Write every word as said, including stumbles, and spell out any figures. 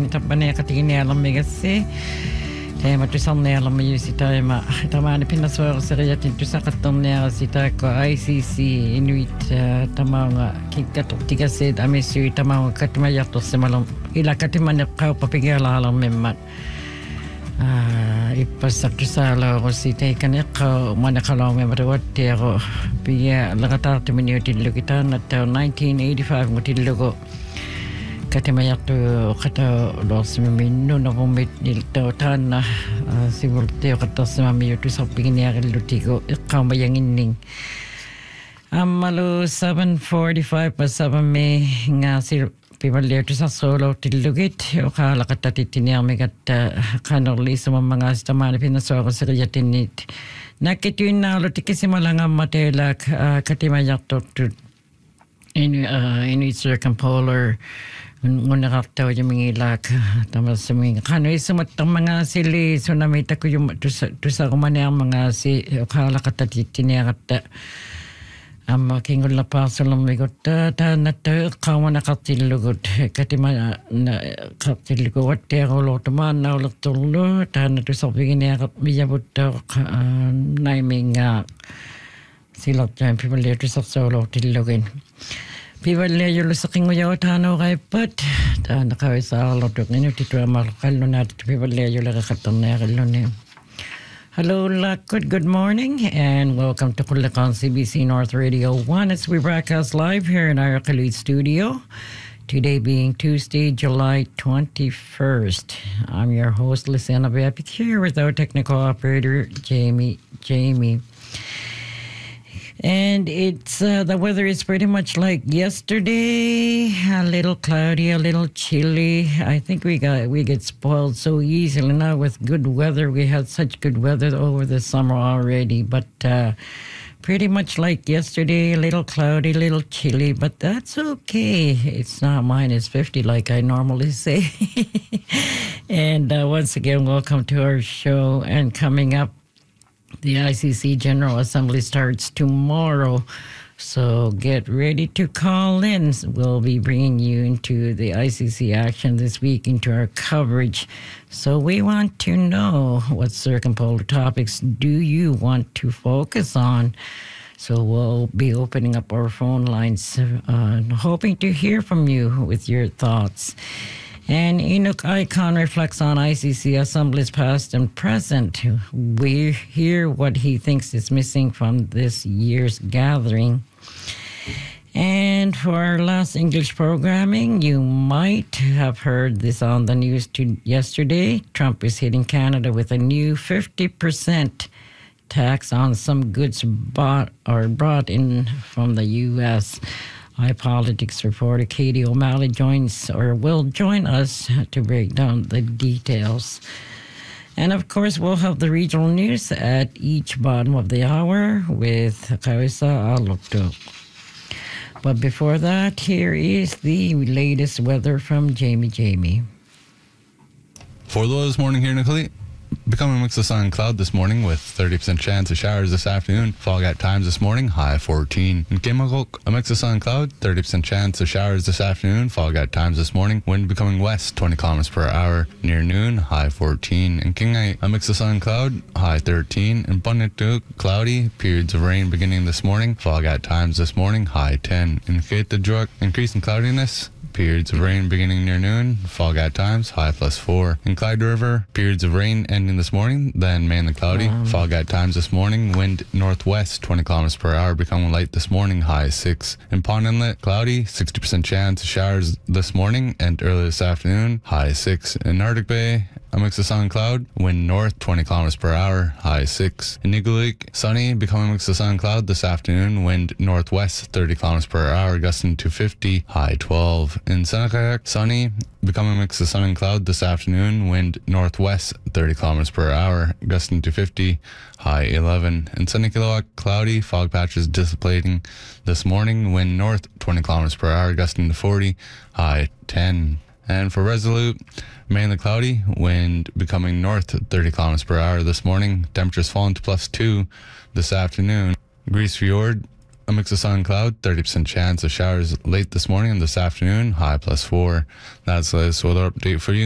tampane katini alam megasi. Tema tu sanne alam meyusi tema tamani pinaswara seriatin tu sakatonne sita ko I C C Inuit tamanga kikato tiga sed amesui tamanga katima yato semalam ila katima ne kau papigala alam memmat. Ah, ipasak tu sala ko sita ikan ko mana kalau memang tero biya lagatar tu minutil kita nata nineteen eighty-five mutil ko katima yato kata los memino na komit nilto tana sibulte kata semami tu saping ni akan lutigo ikaw mayangining amalo seven forty-five pa seven me nga sir people there to sa solo tilugit o kala kata titiniang megat kanoli sa mga stamani pinasoro sa yatinit nakituin na lutikisi malanga matelak katima yato tu in in circumpolar nguna kaktaw yung mga ilak tama sa mga kano isumat ang mga sili so namita ko yung tu sa kumani ang mga si kala katatitin kata ang makingol na paso lang migot ta na ta kawa na katilugot katima na katilugot te ko lo taman na ulat tulo ta na tu sa bigin niya miyabot ta naiming silot dyan people there to sa solo tilugin people there yung lusaking uyaw tano kay pat ta nakaway sa alodok nino tito amalakal no natin people there yung lakakatang na yakal no. Hello, Lakut. Good morning, and welcome to Kulakan C B C North Radio one as we broadcast live here in our Kalut studio. Today being Tuesday, July twenty-first. I'm your host, Luciana Bepic, here with our technical operator, Jamie. Jamie. And it's uh, the weather is pretty much like yesterday, a little cloudy, a little chilly. I think we got we get spoiled so easily now with good weather. We had such good weather over the summer already, but uh, pretty much like yesterday, a little cloudy, a little chilly, but that's okay. It's not minus fifty like I normally say. And uh, once again, welcome to our show. And coming up, the I C C General Assembly starts tomorrow, so get ready to call in. We'll be bringing you into the I C C action this week, into our coverage. So we want to know what circumpolar topics do you want to focus on. So we'll be opening up our phone lines, uh, hoping to hear from you with your thoughts. And Enoch Icon reflects on I C C assemblies past and present. We hear what he thinks is missing from this year's gathering. And for our last English programming, you might have heard this on the news to yesterday. Trump is hitting Canada with a new fifty percent tax on some goods bought or brought in from the U S iPolitics reporter Katie O'Malley joins or will join us to break down the details. And of course, we'll have the regional news at each bottom of the hour with Kawisa Alokto. But before that, here is the latest weather from Jamie Jamie. For the low this morning here in Italy, becoming a mix of sun and cloud this morning with thirty percent chance of showers this afternoon. Fog at times this morning, high fourteen. In Kimagok, a mix of sun and cloud, thirty percent chance of showers this afternoon. Fog at times this morning. Wind becoming west, twenty kilometers per hour. Near noon, high fourteen. In Kingai, a mix of sun and cloud, high thirteen. In Bunnituk, cloudy, periods of rain beginning this morning. Fog at times this morning, high ten. In Kaitajuk, increase in cloudiness. Periods of rain beginning near noon, fog at times, high plus four. In Clyde River, periods of rain ending this morning, then mainly cloudy, um. fog at times this morning, wind northwest, twenty kilometers per hour, becoming light this morning, high six. In Pond Inlet, cloudy, sixty percent chance of showers this morning and early this afternoon, high six. In Arctic Bay, a mix of sun and cloud, wind north, twenty kilometers per hour, high six. In Nigulik, sunny, becoming a mix of sun and cloud this afternoon, wind northwest, thirty kilometers per hour, gusting to fifty, high twelve. In Senakayak, sunny, becoming a mix of sun and cloud this afternoon, wind northwest, thirty kilometers per hour, gusting to fifty, high eleven. In Sunny Kilowak, cloudy, fog patches dissipating this morning, wind north, twenty kilometers per hour, gusting to forty, high ten. And for Resolute, mainly cloudy, wind becoming north at thirty kilometers per hour this morning. Temperatures falling to plus two this afternoon. Greece Fjord, a mix of sun and cloud, thirty percent chance of showers late this morning and this afternoon, high plus four. That's the latest weather update for you.